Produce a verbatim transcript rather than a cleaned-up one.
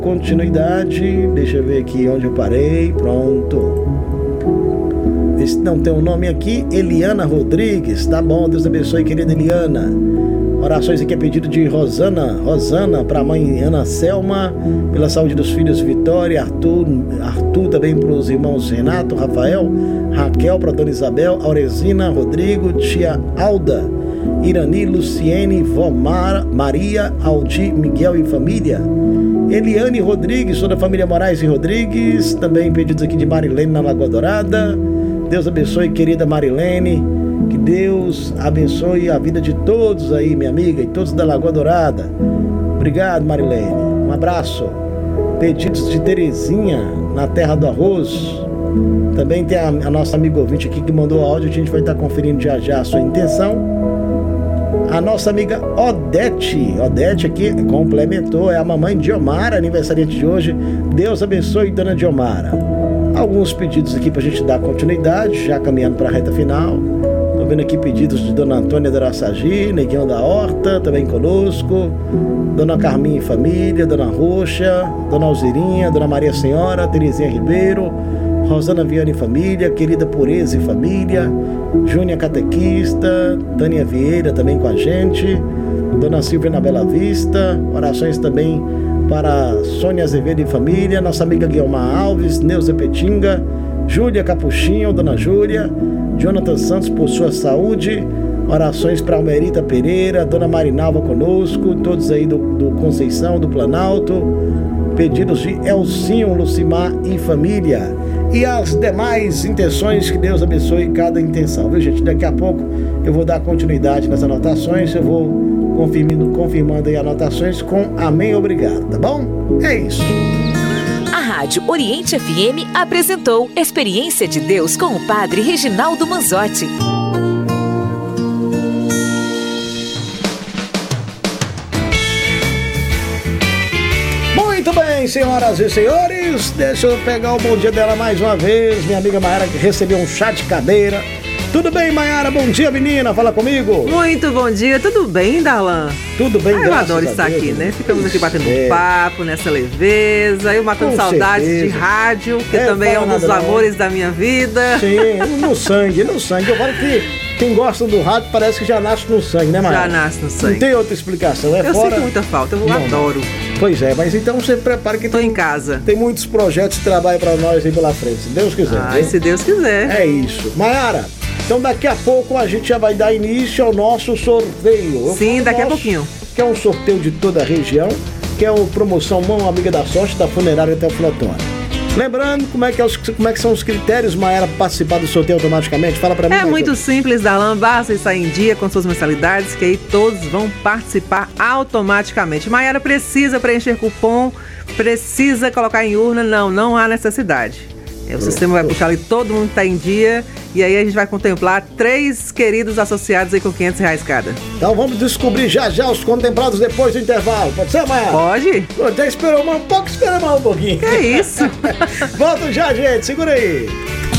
Continuidade, deixa eu ver aqui onde eu parei, pronto. Esse não tem um nome aqui, Eliana Rodrigues, tá bom, Deus abençoe, querida Eliana. Orações aqui a pedido de Rosana, Rosana, para a mãe Ana Selma, pela saúde dos filhos Vitória, Arthur, Arthur também para os irmãos Renato, Rafael, Raquel, para Dona Isabel, Auresina, Rodrigo, tia Alda, Irani, Luciene, Vó Mara, Maria, Aldi, Miguel e família. Eliane Rodrigues, toda a família Moraes e Rodrigues, também pedidos aqui de Marilene na Lagoa Dourada. Deus abençoe, querida Marilene, que Deus abençoe a vida de todos aí, minha amiga, e todos da Lagoa Dourada. Obrigado, Marilene, um abraço. Pedidos de Terezinha, na Terra do Arroz. Também tem a, a nossa amiga ouvinte aqui que mandou áudio, a gente vai estar conferindo já já a sua intenção. A nossa amiga Odete, Odete aqui complementou, é a mamãe Diomara, aniversariante de hoje. Deus abençoe, dona Diomara. Alguns pedidos aqui pra gente dar continuidade, já caminhando para a reta final. Tô vendo aqui pedidos de dona Antônia da Araçagi, Neguinho da Horta, também conosco. Dona Carminha e família, dona Roxa, dona Alzirinha, dona Maria Senhora, Terezinha Ribeiro, Rosana Viana e família, querida Pureza e família, Júnia Catequista, Tânia Vieira também com a gente, dona Silvia na Bela Vista, orações também para Sônia Azevedo e família, nossa amiga Guilmar Alves, Neuza Petinga, Júlia Capuchinho, dona Júlia, Jonathan Santos por sua saúde, orações para Almerita Pereira, dona Marinalva conosco, todos aí do, do Conceição, do Planalto, pedidos de Elcinho, Lucimar e família. E as demais intenções, que Deus abençoe cada intenção, viu, gente? Daqui a pouco eu vou dar continuidade nas anotações, eu vou confirmando, confirmando aí anotações com amém, obrigado, tá bom? É isso. A Rádio Oriente F M apresentou Experiência de Deus com o Padre Reginaldo Manzotti. Muito bem, senhoras e senhores, deixa eu pegar o bom dia dela mais uma vez, minha amiga Maiara, que recebeu um chá de cadeira. Tudo bem, Maiara? Bom dia, menina, fala comigo. Muito bom dia, tudo bem, Darlan? Tudo bem, ah, eu adoro estar Deus, aqui, né? Ficamos aqui batendo um papo, nessa leveza, eu matando com saudades certeza. de rádio, que é, também é um dos amores não. da minha vida. Sim, no sangue, no sangue. Eu falo que quem gosta do rádio parece que já nasce no sangue, né, Maiara? Já nasce no sangue. Não tem outra explicação, é eu fora... Eu sinto muita falta, eu não, adoro. Não. Pois é, mas então você prepara que Tô tem, em casa. Tem muitos projetos de trabalho pra nós aí pela frente, se Deus quiser. Ah, viu? se Deus quiser. É isso. Maiara, então daqui a pouco a gente já vai dar início ao nosso sorteio. Eu Sim, daqui nosso, a pouquinho. Que é um sorteio de toda a região, que é a promoção Mão Amiga da Sorte da Funerária Teoflotório. Lembrando, como é, que é os, como é que são os critérios, Maiara, para participar do sorteio automaticamente? Fala pra mim. É muito simples, Darlan, basta estar em dia com suas mensalidades, que aí todos vão participar automaticamente. Maiara precisa preencher cupom, precisa colocar em urna, não, não há necessidade. O sistema vai puxar ali todo mundo que está em dia e aí a gente vai contemplar três queridos associados aí com quinhentos reais cada. Então vamos descobrir já já os contemplados depois do intervalo. Pode ser, Maia? Pode. Já esperou um pouco, espera mais um pouquinho. Que isso? Volta já, gente. Segura aí.